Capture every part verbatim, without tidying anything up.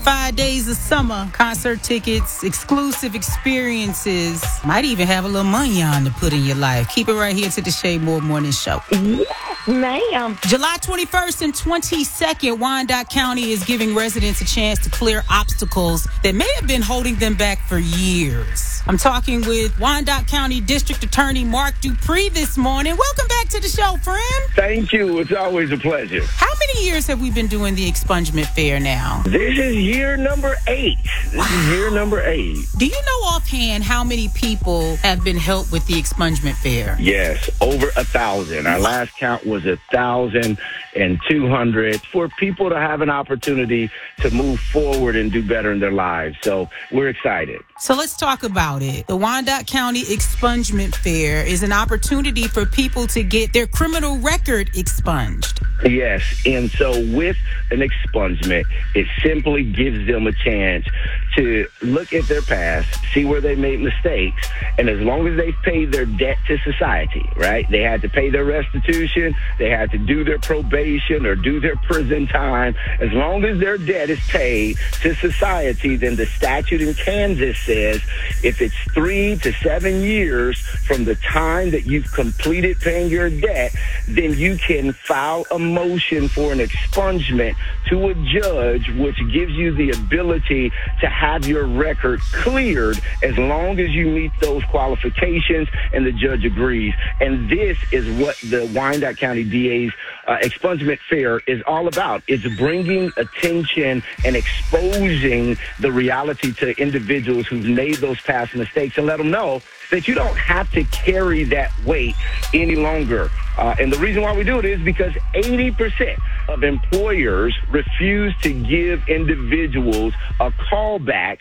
five days of summer, concert tickets, exclusive experiences, might even have a little money on to put in your life. Keep it right here to the Shay Moore Morning Show. Yes, ma'am. July twenty-first and twenty-second, Wyandotte County is giving residents a chance to clear obstacles that may have been holding them back for years. I'm talking with Wyandotte County District Attorney Mark Dupree this morning. Welcome back to the show, friend. Thank you. It's always a pleasure. How many years have we been doing the expungement fair now? This is year number eight. This wow. is year number eight. Do you know offhand how many people have been helped with the expungement fair? Yes, over a thousand. Our last count was a thousand and two hundred for people to have an opportunity to move forward and do better in their lives. So we're excited. So let's talk about it. The Wyandotte County Expungement Fair is an opportunity for people to get their criminal record expunged. Yes, and so with an expungement, it simply gives them a chance to look at their past, see where they made mistakes, and as long as they've paid their debt to society, right? They had to pay their restitution, they had to do their probation or do their prison time. As long as their debt is paid to society, then the statute in Kansas says if it's three to seven years from the time that you've completed paying your debt, then you can file a motion for an expungement to a judge, which gives you the ability to have your record cleared as long as you meet those qualifications and the judge agrees. And this is what the Wyandotte County D A's uh, expungement fair is all about. It's bringing attention and exposing the reality to individuals who've made those past mistakes and let them know that you don't have to carry that weight any longer. Uh, and the reason why we do it is because eighty percent of employers refuse to give individuals a callback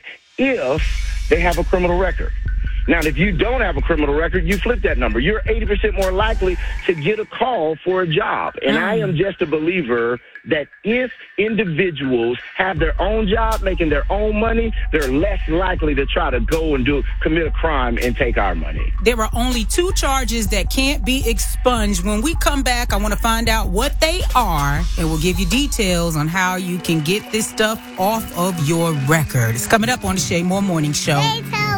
if they have a criminal record. Now, if you don't have a criminal record, you flip that number. You're eighty percent more likely to get a call for a job. And mm. I am just a believer that if individuals have their own job, making their own money, they're less likely to try to go and do commit a crime and take our money. There are only two charges that can't be expunged. When we come back, I want to find out what they are, and we'll give you details on how you can get this stuff off of your record. It's coming up on the Shay Moore Morning Show.